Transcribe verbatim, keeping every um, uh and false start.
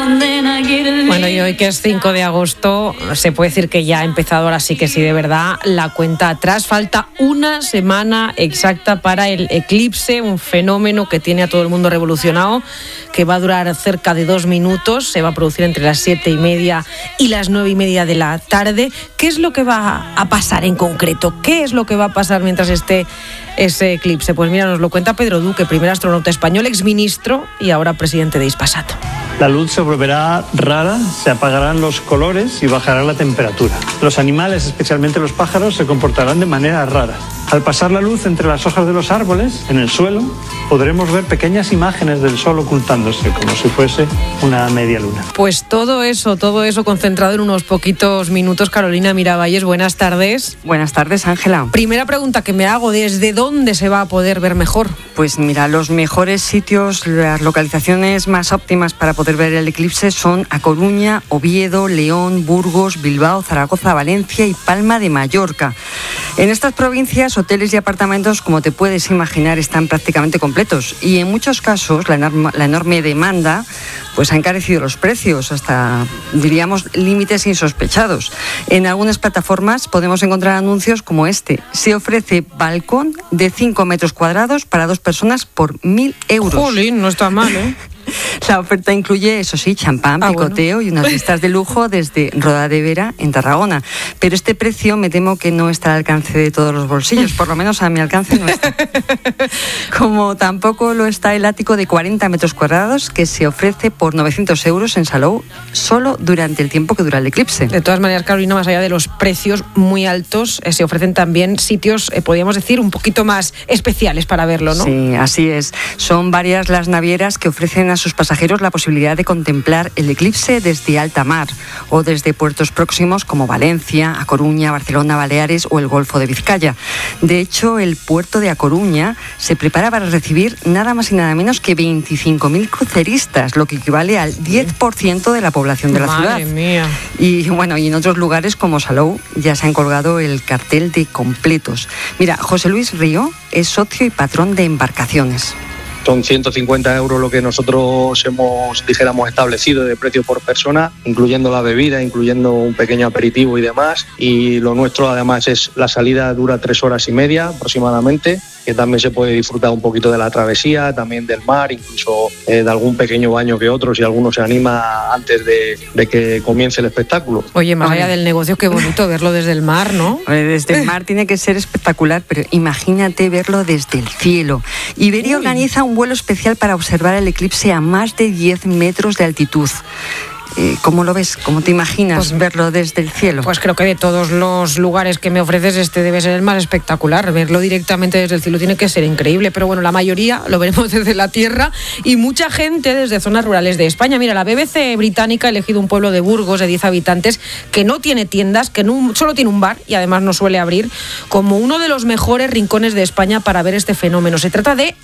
Bueno, y hoy que es cinco de agosto, se puede decir que ya ha empezado, ahora sí que sí, de verdad, la cuenta atrás. Falta una semana exacta para el eclipse, un fenómeno que tiene a todo el mundo revolucionado, que va a durar cerca de dos minutos, se va a producir entre las siete y media y las nueve y media de la tarde. ¿Qué es lo que va a pasar en concreto? ¿Qué es lo que va a pasar mientras esté ese eclipse? Pues mira, nos lo cuenta Pedro Duque, primer astronauta español, exministro y ahora presidente de Hispasat. La luz se volverá rara, se apagarán los colores y bajará la temperatura. Los animales, especialmente los pájaros, se comportarán de manera rara. Al pasar la luz entre las hojas de los árboles, en el suelo, podremos ver pequeñas imágenes del sol ocultándose, como si fuese una media luna. Pues todo eso, todo eso concentrado en unos poquitos minutos. Carolina Miravalles, buenas tardes. Buenas tardes, Ángela. Primera pregunta que me hago, ¿desde dónde se va a poder ver mejor? Pues mira, los mejores sitios, las localizaciones más óptimas para poder ver el eclipse son A Coruña, Oviedo, León, Burgos, Bilbao, Zaragoza, Valencia y Palma de Mallorca. En estas provincias, hoteles y apartamentos, como te puedes imaginar, están prácticamente completos y en muchos casos la enorme, la enorme demanda pues ha encarecido los precios hasta, diríamos, límites insospechados. En algunas plataformas podemos encontrar anuncios como este. Se ofrece balcón de cinco metros cuadrados para dos personas por mil euros. Jolín, no está mal, ¿eh? La oferta incluye, eso sí, champán, ah, picoteo bueno. y unas vistas de lujo desde Roda de Vera, en Tarragona. Pero este precio me temo que no está al alcance de todos los bolsillos, por lo menos a mi alcance no está. Como tampoco lo está el ático de cuarenta metros cuadrados que se ofrece por novecientos euros en Salou solo durante el tiempo que dura el eclipse. De todas maneras, Carolina, más allá de los precios muy altos, eh, se ofrecen también sitios, eh, podríamos decir, un poquito más especiales para verlo, ¿no? Sí, así es. Son varias las navieras que ofrecen a sus pasajeros la posibilidad de contemplar el eclipse desde alta mar o desde puertos próximos como Valencia, A Coruña, Barcelona, Baleares o el Golfo de Vizcaya. De hecho, el puerto de A Coruña se prepara para recibir nada más y nada menos que veinticinco mil cruceristas, lo que equivale al diez por ciento de la población de la Madre ciudad. Madre mía. Y bueno, y en otros lugares como Salou ya se han colgado el cartel de completos. Mira, José Luis Río es socio y patrón de embarcaciones. Son ciento cincuenta euros lo que nosotros hemos, dijéramos, establecido de precio por persona, incluyendo la bebida, incluyendo un pequeño aperitivo y demás. Y lo nuestro, además, es la salida dura tres horas y media aproximadamente, que también se puede disfrutar un poquito de la travesía, también del mar, incluso eh, de algún pequeño baño que otro, si alguno se anima antes de, de que comience el espectáculo. Oye, más allá del negocio, qué bonito verlo desde el mar, ¿no? Desde el mar tiene que ser espectacular, pero imagínate verlo desde el cielo. Iberia Uy. organiza un vuelo especial para observar el eclipse a más de diez metros de altitud. Eh, ¿Cómo lo ves? ¿Cómo te imaginas pues, verlo desde el cielo? Pues creo que de todos los lugares que me ofreces, este debe ser el más espectacular. Verlo directamente desde el cielo tiene que ser increíble. Pero bueno, la mayoría lo veremos desde la tierra y mucha gente desde zonas rurales de España. Mira, la B B C británica ha elegido un pueblo de Burgos de diez habitantes que no tiene tiendas, que no, solo tiene un bar y además no suele abrir, como uno de los mejores rincones de España para ver este fenómeno. Se trata de